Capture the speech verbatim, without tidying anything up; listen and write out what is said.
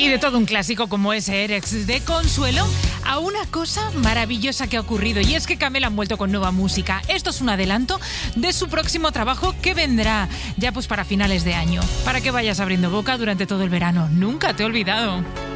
Y de todo un clásico como ese Erex de Consuelo a una cosa maravillosa que ha ocurrido, y es que Camela han vuelto con nueva música. Esto es un adelanto de su próximo trabajo que vendrá ya pues para finales de año, para que vayas abriendo boca durante todo el verano. Nunca te he olvidado.